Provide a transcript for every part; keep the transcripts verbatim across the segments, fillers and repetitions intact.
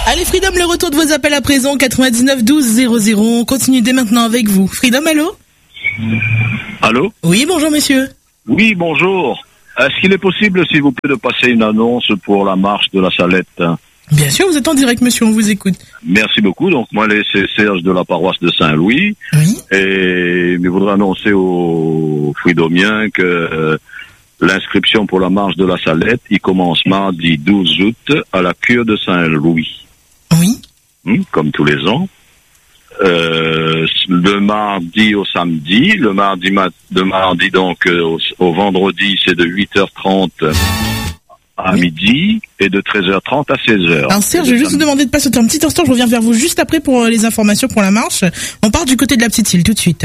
Allez Freedom, le retour de vos appels à présent, quatre-vingt-dix-neuf douze zéro zéro. On continue dès maintenant avec vous. Freedom, allô? Allô? Oui, bonjour monsieur. Oui, bonjour. Est-ce qu'il est possible, s'il vous plaît, de passer une annonce pour la marche de la Salette? Bien sûr, vous êtes en direct monsieur, on vous écoute. Merci beaucoup. Donc moi, c'est Serge de la paroisse de Saint-Louis. Oui. Et je voudrais annoncer aux Freedomiens que euh, l'inscription pour la marche de la Salette, il commence mardi douze août à la cure de Saint-Louis. Oui. Hum, comme tous les ans. Euh, le mardi au samedi, le mardi mat- de mardi donc euh, au, au vendredi, c'est de huit heures trente à oui. midi et de treize heures trente à seize heures. Alors Serge, je vais juste vous demander de passer un petit instant, je reviens vers vous juste après pour les informations pour la marche. On part du côté de la petite île tout de suite.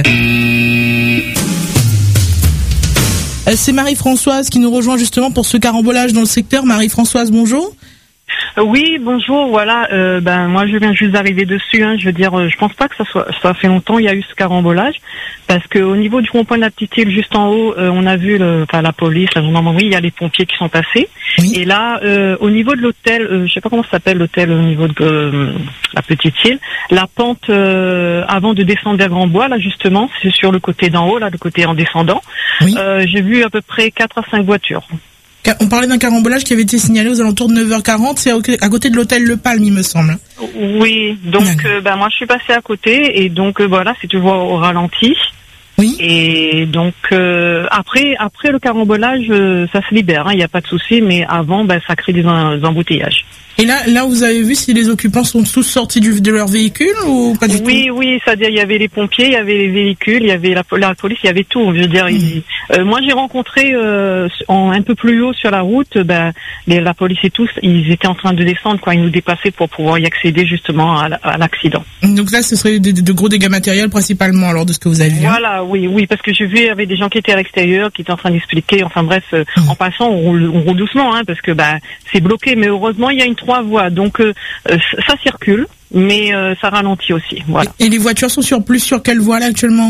C'est Marie-Françoise qui nous rejoint justement pour ce carambolage dans le secteur. Marie-Françoise, bonjour. Oui, bonjour. Voilà, euh, ben moi je viens juste d'arriver dessus. Hein, je veux dire, euh, je pense pas que ça soit, ça fait longtemps il y a eu ce carambolage, parce que au niveau du rond-point de la petite île, juste en haut, euh, on a vu, le, enfin la police, la gendarmerie, il y a les pompiers qui sont passés. Oui. Et là, euh, au niveau de l'hôtel, euh, je sais pas comment ça s'appelle l'hôtel au niveau de euh, la petite île, la pente euh, avant de descendre vers Grand-Bois, là justement, c'est sur le côté d'en haut, là, le côté en descendant. Oui. Euh, j'ai vu à peu près quatre à cinq voitures. On parlait d'un carambolage qui avait été signalé aux alentours de neuf heures quarante, c'est à côté de l'hôtel Le Palme, il me semble. Oui, donc euh, ben moi je suis passée à côté et donc euh, voilà, c'est toujours au ralenti. Oui. Et donc euh, après après le carambolage, euh, ça se libère, il hein, n'y a pas de souci, mais avant ben ça crée des, des embouteillages. Et là, là, vous avez vu si les occupants sont tous sortis du, de leur véhicule ou pas du oui, tout? Oui, oui, c'est-à-dire il y avait les pompiers, il y avait les véhicules, il y avait la, la police, il y avait tout. Je veux dire, mmh. il, euh, moi j'ai rencontré euh, en, un peu plus haut sur la route, ben les, la police et tous, ils étaient en train de descendre, quoi, ils nous dépassaient pour pouvoir y accéder justement à, à l'accident. Donc là, ce serait de, de gros dégâts matériels principalement, alors de ce que vous avez vu. Voilà, hein. oui, oui, parce que j'ai vu il y avait des gens qui étaient à l'extérieur, qui étaient en train d'expliquer. Enfin bref, euh, mmh. en passant, on roule, on roule doucement, hein, parce que bah c'est bloqué, mais heureusement il y a une trois voies, donc euh, ça circule, mais euh, ça ralentit aussi. Voilà. Et les voitures sont sur plus sur quelle voie là actuellement?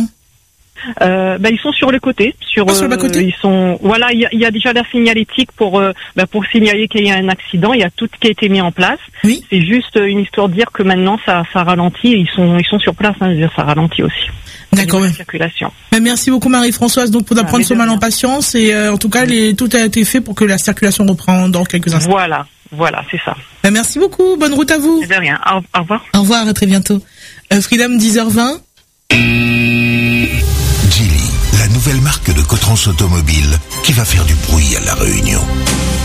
Euh, bah, ils sont sur le côté, sur, ah, sur le bas côté. Euh, ils sont, voilà, il y a, y a déjà la signalétique pour, euh, bah, pour signaler qu'il y a un accident. Il y a tout qui a été mis en place. Oui. C'est juste une histoire de dire que maintenant ça, ça ralentit. Et ils sont, ils sont sur place. Hein, je veux dire, ça ralentit aussi. D'accord. Ouais. Circulation. Bah, merci beaucoup Marie-Françoise donc pour d'apprendre ah, son mal en patience et euh, en tout cas les, tout a été fait pour que la circulation reprenne dans quelques instants. Voilà, voilà, c'est ça. Bah, merci beaucoup. Bonne route à vous. De rien. Au, au revoir. Au revoir. À très bientôt. Euh, Freedom dix heures vingt. Geely, la nouvelle marque de Cotrans Automobile qui va faire du bruit à La Réunion.